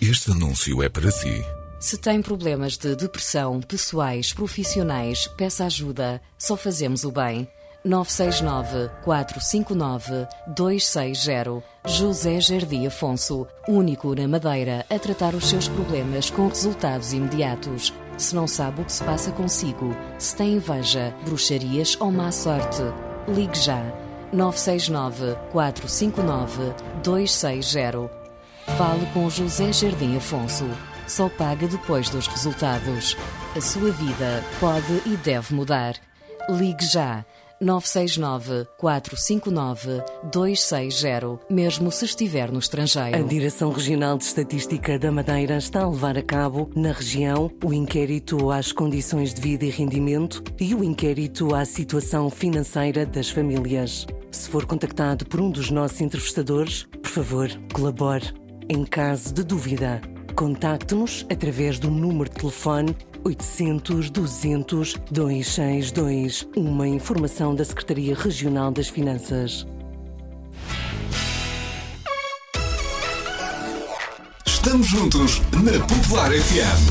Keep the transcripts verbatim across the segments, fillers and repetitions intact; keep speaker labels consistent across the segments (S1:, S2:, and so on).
S1: Este anúncio é para si.
S2: Se tem problemas de depressão, pessoais, profissionais, peça ajuda. Só fazemos o bem. nove seis nove, quatro cinco nove, dois seis zero. José Jardim Afonso, único na Madeira a tratar os seus problemas com resultados imediatos. Se não sabe o que se passa consigo, se tem inveja, bruxarias ou má sorte, ligue já. nove seis nove, quatro cinco nove, dois seis zero. Fale com José Jardim Afonso. Só paga depois dos resultados. A sua vida pode e deve mudar. Ligue já. nove seis nove, quatro cinco nove, dois seis zero, mesmo se estiver no estrangeiro.
S3: A Direção Regional de Estatística da Madeira está a levar a cabo, na região, o inquérito às condições de vida e rendimento e o inquérito à situação financeira das famílias. Se for contactado por um dos nossos entrevistadores, por favor, colabore. Em caso de dúvida, contacte-nos através do número de telefone oitocentos, duzentos, duzentos e sessenta e dois. Uma informação da Secretaria Regional das Finanças.
S1: Estamos juntos na Popular F M.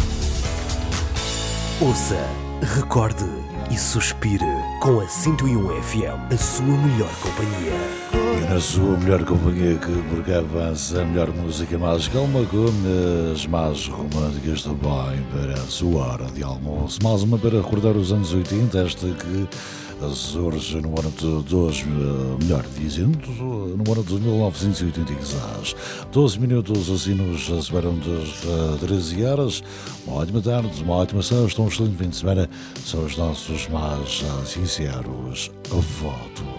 S4: Ouça, recorde e suspire com a cento e um F M, a sua melhor companhia.
S5: E na sua melhor companhia, que por cá avança a melhor música mais calma, com as mais românticas também para a sua hora de almoço. Mais uma para recordar os anos oitenta, esta que surge no ano de dois, melhor dizendo, no ano de mil novecentos e oitenta e seis. doze minutos assim nos separam das treze horas. Uma ótima tarde, uma ótima sexta, um excelente fim de semana. São os nossos mais sinceros votos.